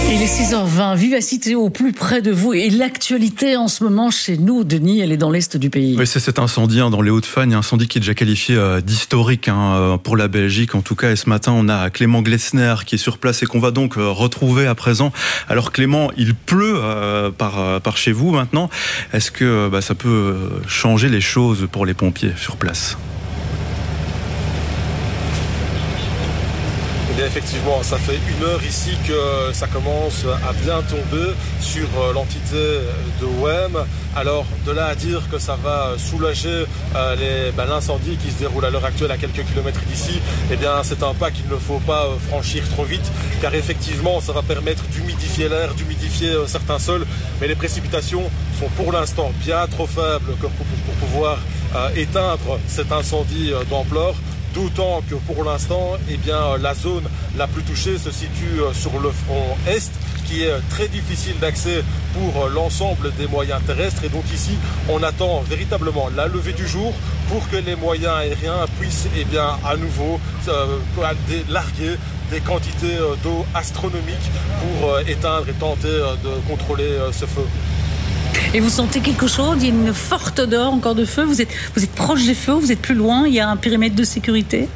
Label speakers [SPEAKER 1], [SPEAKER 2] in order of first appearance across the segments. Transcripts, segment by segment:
[SPEAKER 1] Il est 6h20, Vivacité au plus près de vous et l'actualité en ce moment chez nous, Denis, elle est dans l'est du pays.
[SPEAKER 2] Oui, c'est cet incendie dans les Hauts-de-Fagne, un incendie qui est déjà qualifié d'historique pour la Belgique en tout cas. Et ce matin, on a Clément Glessner qui est sur place et qu'on va donc retrouver à présent. Alors Clément, il pleut par chez vous maintenant. Est-ce que ça peut changer les choses pour les pompiers sur place ?
[SPEAKER 3] Effectivement, ça fait 1 heure ici que ça commence à bien tomber sur l'entité de WEM. Alors, de là à dire que ça va soulager l'incendie qui se déroule à l'heure actuelle à quelques kilomètres d'ici, eh bien, c'est un pas qu'il ne faut pas franchir trop vite, car effectivement, ça va permettre d'humidifier l'air, d'humidifier certains sols, mais les précipitations sont pour l'instant bien trop faibles pour pouvoir éteindre cet incendie d'ampleur. D'autant que pour l'instant, la zone la plus touchée se situe sur le front Est, qui est très difficile d'accès pour l'ensemble des moyens terrestres. Et donc ici, on attend véritablement la levée du jour pour que les moyens aériens puissent à nouveau larguer des quantités d'eau astronomiques pour éteindre et tenter de contrôler ce feu.
[SPEAKER 1] Et vous sentez quelque chose? Il y a une forte odeur encore de feu. Vous êtes proche des feux, vous êtes plus loin. Il y a un périmètre de sécurité.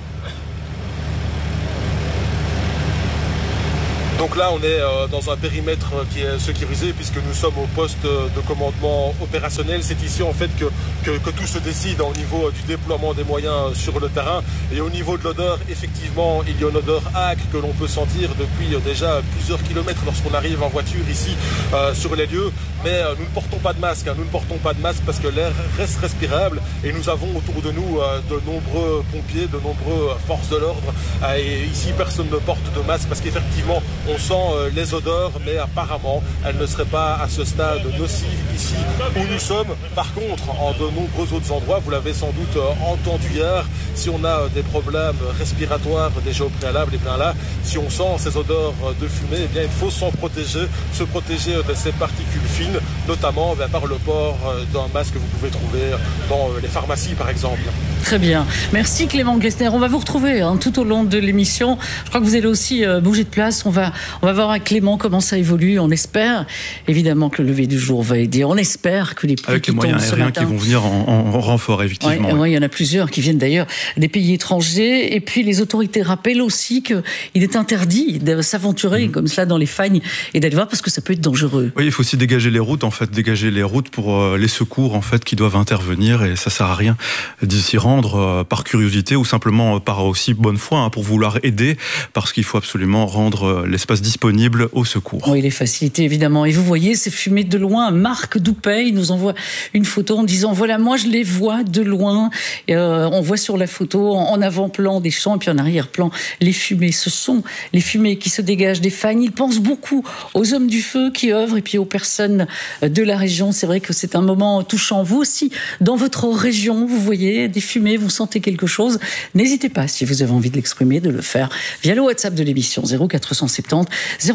[SPEAKER 3] Donc là, on est dans un périmètre qui est sécurisé puisque nous sommes au poste de commandement opérationnel. C'est ici en fait que tout se décide au niveau du déploiement des moyens sur le terrain. Et au niveau de l'odeur, effectivement, il y a une odeur âcre que l'on peut sentir depuis déjà plusieurs kilomètres lorsqu'on arrive en voiture ici sur les lieux. Mais nous ne portons pas de masque. Nous ne portons pas de masque parce que l'air reste respirable et nous avons autour de nous de nombreux pompiers, de nombreux forces de l'ordre. Et ici, personne ne porte de masque parce qu'effectivement, on sent les odeurs, mais apparemment, elles ne seraient pas à ce stade nocives ici où nous sommes. Par contre, en de nombreux autres endroits, vous l'avez sans doute entendu hier, si on a des problèmes respiratoires déjà au préalable, et bien là, si on sent ces odeurs de fumée, il faut s'en protéger, se protéger de ces particules fines, notamment par le port d'un masque que vous pouvez trouver dans les pharmacies, par exemple.
[SPEAKER 1] Très bien. Merci Clément Glessner. On va vous retrouver tout au long de l'émission. Je crois que vous allez aussi bouger de place. On va voir avec Clément comment ça évolue. On espère évidemment que le lever du jour va aider. On espère que les pluies
[SPEAKER 2] avec les moyens aériens qui vont venir en renfort, effectivement.
[SPEAKER 1] Oui, il y en a plusieurs qui viennent d'ailleurs des pays étrangers. Et puis les autorités rappellent aussi qu'il est interdit de s'aventurer comme cela dans les fagnes et d'aller voir parce que ça peut être dangereux.
[SPEAKER 2] Oui, il faut aussi dégager les routes, dégager les routes pour les secours qui doivent intervenir, et ça sert à rien d'y rendre par curiosité ou simplement par aussi bonne foi pour vouloir aider, parce qu'il faut absolument rendre l'espace disponible au secours.
[SPEAKER 1] Oui, les facilités évidemment. Et vous voyez ces fumées de loin. Marc Doupey nous envoie une photo en disant voilà, moi je les vois de loin. On voit sur la photo en avant-plan des champs et puis en arrière-plan les fumées. Ce sont les fumées qui se dégagent des fagnes. Il pense beaucoup aux hommes du feu qui œuvrent et puis aux personnes de la région. C'est vrai que c'est un moment touchant. Vous aussi, dans votre région, vous voyez des fumées, vous sentez quelque chose, n'hésitez pas, si vous avez envie de l'exprimer, de le faire via le WhatsApp de l'émission 0470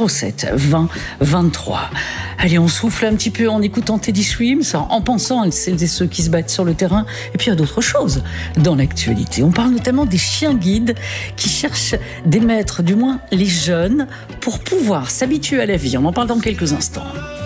[SPEAKER 1] 07 20 23. Allez, on souffle un petit peu en écoutant Teddy Swims, en pensant à celles et ceux qui se battent sur le terrain, et puis à d'autres choses dans l'actualité. On parle notamment des chiens guides qui cherchent des maîtres, du moins les jeunes, pour pouvoir s'habituer à la vie. On en parle dans quelques instants.